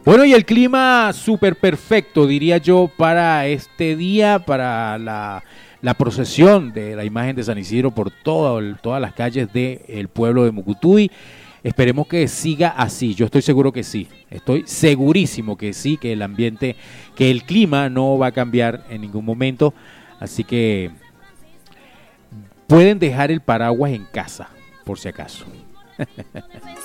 Bueno, y el clima súper perfecto, diría yo, para este día, para la procesión de la imagen de San Isidro por todas las calles del pueblo de Mucutuy. Esperemos que siga así, yo estoy seguro que sí, estoy segurísimo que sí, que el ambiente, que el clima no va a cambiar en ningún momento, así que pueden dejar el paraguas en casa, por si acaso.